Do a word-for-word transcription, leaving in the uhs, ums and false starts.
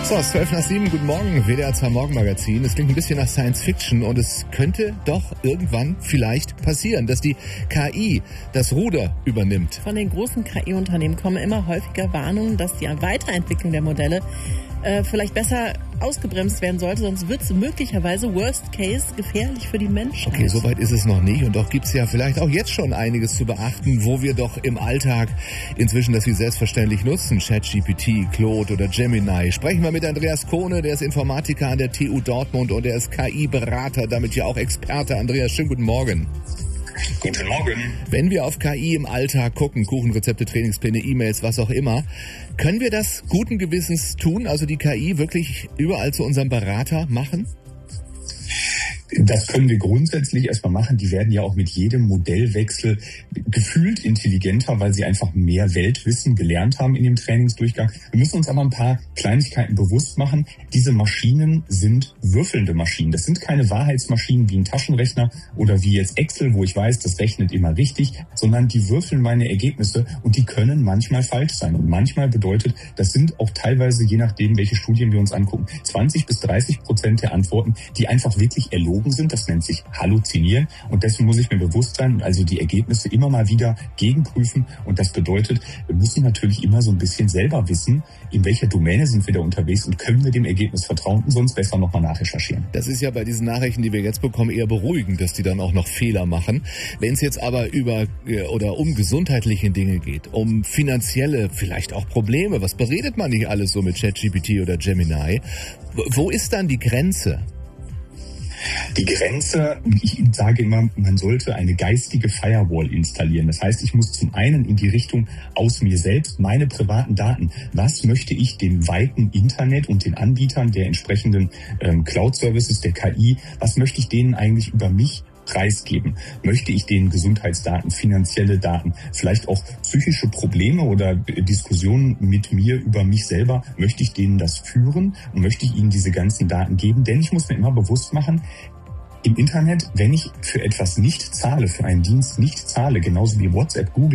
So, es ist zwölf nach sieben, guten Morgen, W D R zwei Morgenmagazin. Es klingt ein bisschen nach Science Fiction und es könnte doch irgendwann vielleicht passieren, dass die K I das Ruder übernimmt. Von den großen K I-Unternehmen kommen immer häufiger Warnungen, dass die Weiterentwicklung der Modelle äh, vielleicht besser ausgebremst werden sollte, sonst wird es möglicherweise worst case gefährlich für die Menschheit. Okay, soweit ist es noch nicht und doch gibt es ja vielleicht auch jetzt schon einiges zu beachten, wo wir doch im Alltag inzwischen das wie selbstverständlich nutzen. ChatGPT, Claude oder Gemini. Sprechen wir mit Andreas Kohne, der ist Informatiker an der T U Dortmund und er ist K I-Berater, damit ja auch Experte. Andreas, schönen guten Morgen. Guten Morgen. Wenn wir auf K I im Alltag gucken, Kuchenrezepte, Trainingspläne, E-Mails, was auch immer, können wir das guten Gewissens tun, also die K I wirklich überall zu unserem Berater machen? Das können wir grundsätzlich erstmal machen. Die werden ja auch mit jedem Modellwechsel gefühlt intelligenter, weil sie einfach mehr Weltwissen gelernt haben in dem Trainingsdurchgang. Wir müssen uns aber ein paar Kleinigkeiten bewusst machen. Diese Maschinen sind würfelnde Maschinen. Das sind keine Wahrheitsmaschinen wie ein Taschenrechner oder wie jetzt Excel, wo ich weiß, das rechnet immer richtig, sondern die würfeln meine Ergebnisse und die können manchmal falsch sein. Und manchmal bedeutet, das sind auch teilweise, je nachdem, welche Studien wir uns angucken, zwanzig bis dreißig Prozent der Antworten, die einfach wirklich erlogen sind. Das nennt sich Halluzinieren und dessen muss ich mir bewusst sein und also die Ergebnisse immer mal wieder gegenprüfen und das bedeutet, wir müssen natürlich immer so ein bisschen selber wissen, in welcher Domäne sind wir da unterwegs und können wir dem Ergebnis vertrauen und sonst besser nochmal nachrecherchieren. Das ist ja bei diesen Nachrichten, die wir jetzt bekommen, eher beruhigend, dass die dann auch noch Fehler machen. Wenn es jetzt aber über oder um gesundheitliche Dinge geht, um finanzielle, vielleicht auch Probleme, was beredet man nicht alles so mit ChatGPT oder Gemini? Wo ist dann die Grenze? Die Grenze, ich sage immer, man sollte eine geistige Firewall installieren. Das heißt, ich muss zum einen in die Richtung aus mir selbst, meine privaten Daten, was möchte ich dem weiten Internet und den Anbietern der entsprechenden ähm, Cloud-Services, der K I, was möchte ich denen eigentlich über mich preisgeben? Möchte ich denen Gesundheitsdaten, finanzielle Daten, vielleicht auch psychische Probleme oder Diskussionen mit mir über mich selber, möchte ich denen das führen und möchte ich ihnen diese ganzen Daten geben? Denn ich muss mir immer bewusst machen, im Internet, wenn ich für etwas nicht zahle, für einen Dienst nicht zahle, genauso wie WhatsApp, Google,